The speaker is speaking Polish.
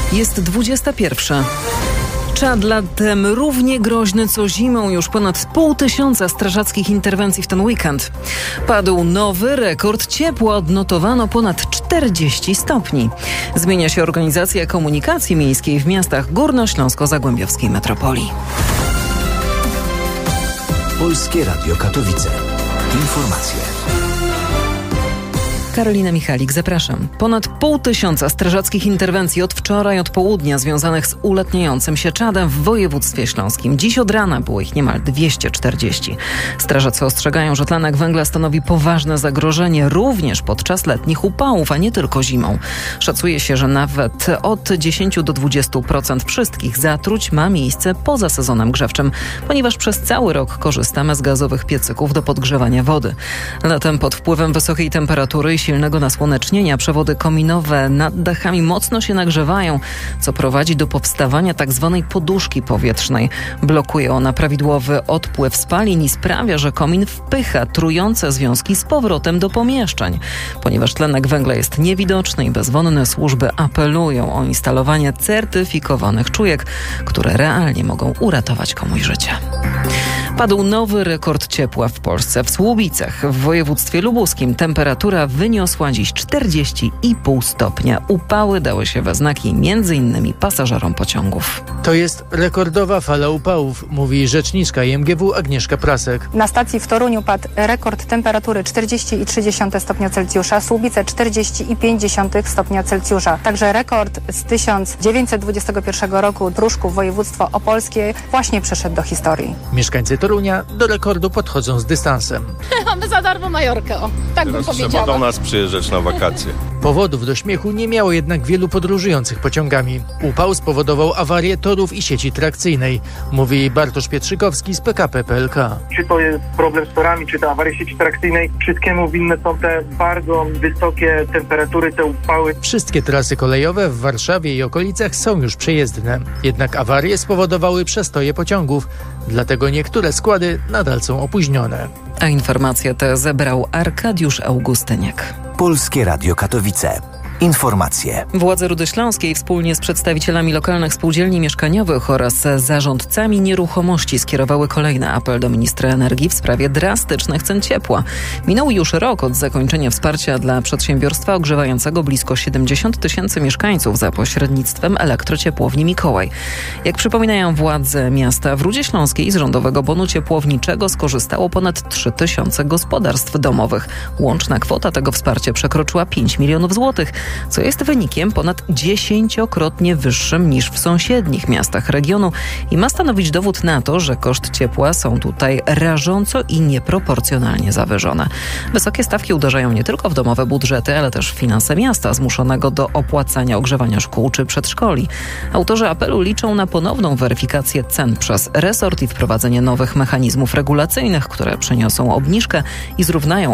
Jest 21. Czad latem równie groźny co zimą. Już ponad 500 strażackich interwencji w ten weekend. Padł nowy rekord ciepła. Odnotowano ponad 40 stopni. Zmienia się organizacja komunikacji miejskiej w miastach górnośląsko-zagłębiowskiej metropolii. Polskie Radio Katowice. Informacje. Karolina Michalik, zapraszam. Ponad 500 strażackich interwencji od wczoraj od południa związanych z ulatniającym się czadem w województwie śląskim. Dziś od rana było ich niemal 240. Strażacy ostrzegają, że tlenek węgla stanowi poważne zagrożenie również podczas letnich upałów, a nie tylko zimą. Szacuje się, że nawet od 10 do 20% wszystkich zatruć ma miejsce poza sezonem grzewczym, ponieważ przez cały rok korzystamy z gazowych piecyków do podgrzewania wody. Latem pod wpływem wysokiej temperatury i silnego nasłonecznienia przewody kominowe nad dachami mocno się nagrzewają, co prowadzi do powstawania tzw. poduszki powietrznej. Blokuje ona prawidłowy odpływ spalin i sprawia, że komin wpycha trujące związki z powrotem do pomieszczeń. Ponieważ tlenek węgla jest niewidoczny i bezwonny, służby apelują o instalowanie certyfikowanych czujek, które realnie mogą uratować komuś życie. Padł nowy rekord ciepła w Polsce. W Słubicach, w województwie lubuskim, temperatura wyniosła dziś 40,5 stopnia. Upały dały się we znaki m.in. pasażerom pociągów. To jest rekordowa fala upałów, mówi rzeczniczka IMGW Agnieszka Prasek. Na stacji w Toruniu padł rekord temperatury 40,3 stopnia Celsjusza, Słubice 40,5 stopnia Celsjusza. Także rekord z 1921 roku Pruszków, województwo opolskie, właśnie przeszedł do historii. Mieszkańcy Torunia do rekordu podchodzą z dystansem. Mamy za darmo Majorkę, tak bym powiedziała. Trzeba do nas przyjeżdżać na wakacje. Powodów do śmiechu nie miało jednak wielu podróżujących pociągami. Upał spowodował awarię torów i sieci trakcyjnej, mówi Bartosz Pietrzykowski z PKP PLK. Czy to jest problem z torami, czy to awaria sieci trakcyjnej, wszystkiemu winne są te bardzo wysokie temperatury, te upały. Wszystkie trasy kolejowe w Warszawie i okolicach są już przejezdne. Jednak awarie spowodowały przestoje pociągów, dlatego niektóre składy nadal są opóźnione. A informacje te zebrał Arkadiusz Augustyniak. Polskie Radio Katowice. Informacje. Władze Rudy Śląskiej wspólnie z przedstawicielami lokalnych spółdzielni mieszkaniowych oraz zarządcami nieruchomości skierowały kolejny apel do ministra energii w sprawie drastycznych cen ciepła. Minął już rok od zakończenia wsparcia dla przedsiębiorstwa ogrzewającego blisko 70 000 mieszkańców za pośrednictwem elektrociepłowni Mikołaj. Jak przypominają władze miasta, w Rudzie Śląskiej z rządowego bonu ciepłowniczego skorzystało ponad 3000 gospodarstw domowych. Łączna kwota tego wsparcia przekroczyła 5 milionów złotych, co jest wynikiem ponad 10-krotnie wyższym niż w sąsiednich miastach regionu i ma stanowić dowód na to, że koszt ciepła są tutaj rażąco i nieproporcjonalnie zawyżone. Wysokie stawki uderzają nie tylko w domowe budżety, ale też w finanse miasta zmuszonego do opłacania ogrzewania szkół czy przedszkoli. Autorzy apelu liczą na ponowną weryfikację cen przez resort i wprowadzenie nowych mechanizmów regulacyjnych, które przyniosą obniżkę i zrównają